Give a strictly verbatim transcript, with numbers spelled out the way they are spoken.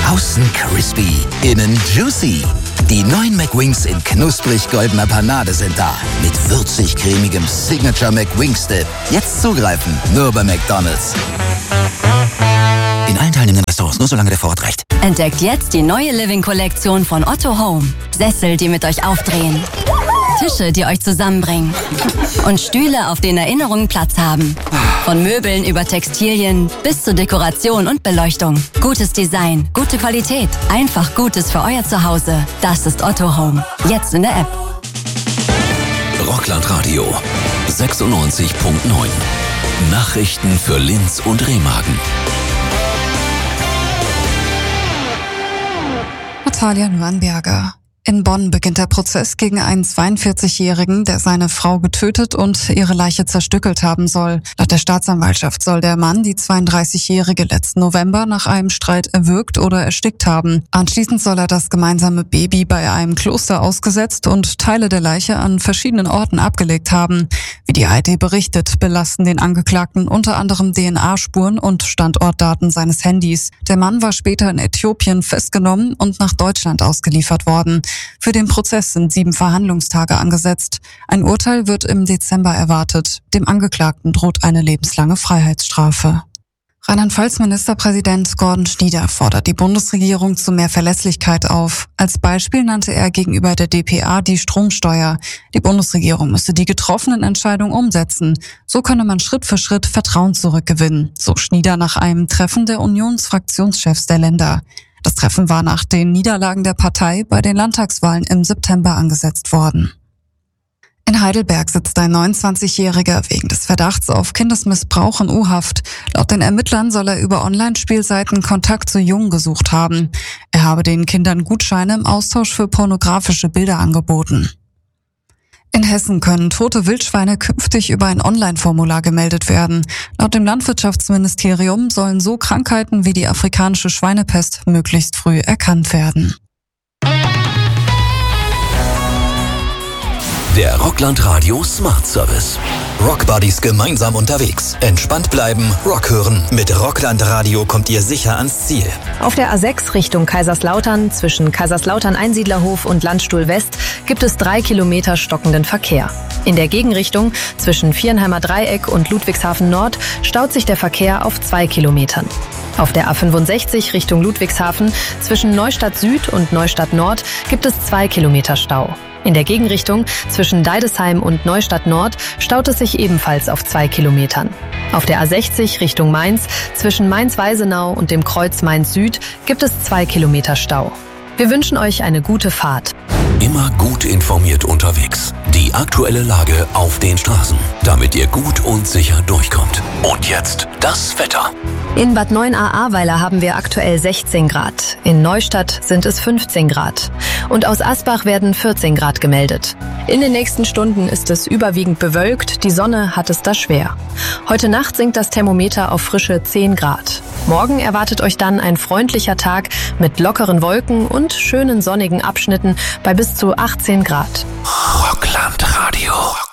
Außen crispy, innen juicy. Die neuen McWings in knusprig goldener Panade sind da. Mit würzig-cremigem Signature McWings Dip. Jetzt zugreifen, nur bei McDonald's. In allen teilnehmenden Restaurants, nur solange der Vorrat reicht. Entdeckt jetzt die neue Living-Kollektion von Otto Home. Sessel, die mit euch aufdrehen. Tische, die euch zusammenbringen. Und Stühle, auf denen Erinnerungen Platz haben. Von Möbeln über Textilien bis zur Dekoration und Beleuchtung. Gutes Design, gute Qualität. Einfach Gutes für euer Zuhause. Das ist Otto Home. Jetzt in der App. Rockland Radio sechsundneunzig Komma neun. Nachrichten für Linz und Remagen. Natalia Nürnberger. In Bonn beginnt der Prozess gegen einen zweiundvierzigjährigen, der seine Frau getötet und ihre Leiche zerstückelt haben soll. Laut der Staatsanwaltschaft soll der Mann die zweiunddreißigjährige letzten November nach einem Streit erwürgt oder erstickt haben. Anschließend soll er das gemeinsame Baby bei einem Kloster ausgesetzt und Teile der Leiche an verschiedenen Orten abgelegt haben. Wie die A R D berichtet, belasten den Angeklagten unter anderem D N A-Spuren und Standortdaten seines Handys. Der Mann war später in Äthiopien festgenommen und nach Deutschland ausgeliefert worden. Für den Prozess sind sieben Verhandlungstage angesetzt. Ein Urteil wird im Dezember erwartet. Dem Angeklagten droht eine lebenslange Freiheitsstrafe. Rheinland-Pfalz-Ministerpräsident Gordon Schnieder fordert die Bundesregierung zu mehr Verlässlichkeit auf. Als Beispiel nannte er gegenüber der D P A die Stromsteuer. Die Bundesregierung müsse die getroffenen Entscheidungen umsetzen. So könne man Schritt für Schritt Vertrauen zurückgewinnen, so Schnieder nach einem Treffen der Unionsfraktionschefs der Länder. Das Treffen war nach den Niederlagen der Partei bei den Landtagswahlen im September angesetzt worden. In Heidelberg sitzt ein neunundzwanzigjähriger wegen des Verdachts auf Kindesmissbrauch in U-Haft. Laut den Ermittlern soll er über Online-Spielseiten Kontakt zu Jungen gesucht haben. Er habe den Kindern Gutscheine im Austausch für pornografische Bilder angeboten. In Hessen können tote Wildschweine künftig über ein Online-Formular gemeldet werden. Laut dem Landwirtschaftsministerium sollen so Krankheiten wie die afrikanische Schweinepest möglichst früh erkannt werden. Der Rockland Radio Smart Service. Rockbuddies gemeinsam unterwegs. Entspannt bleiben, Rock hören. Mit Rockland Radio kommt ihr sicher ans Ziel. Auf der A sechs Richtung Kaiserslautern zwischen Kaiserslautern-Einsiedlerhof und Landstuhl West gibt es drei Kilometer stockenden Verkehr. In der Gegenrichtung zwischen Viernheimer Dreieck und Ludwigshafen Nord staut sich der Verkehr auf zwei Kilometern. Auf der A fünfundsechzig Richtung Ludwigshafen zwischen Neustadt Süd und Neustadt Nord gibt es zwei Kilometer Stau. In der Gegenrichtung zwischen Deidesheim und Neustadt Nord staut es sich ebenfalls auf zwei Kilometern. Auf der A sechzig Richtung Mainz zwischen Mainz-Weisenau und dem Kreuz Mainz-Süd gibt es zwei Kilometer Stau. Wir wünschen euch eine gute Fahrt. Immer gut informiert unterwegs. Die aktuelle Lage auf den Straßen, damit ihr gut und sicher durchkommt. Und jetzt das Wetter. In Bad Neuenahr-Ahrweiler haben wir aktuell sechzehn Grad. In Neustadt sind es fünfzehn Grad. Und aus Asbach werden vierzehn Grad gemeldet. In den nächsten Stunden ist es überwiegend bewölkt. Die Sonne hat es da schwer. Heute Nacht sinkt das Thermometer auf frische zehn Grad. Morgen erwartet euch dann ein freundlicher Tag mit lockeren Wolken und schönen sonnigen Abschnitten bei bis zu achtzehn Grad. Rockland Radio.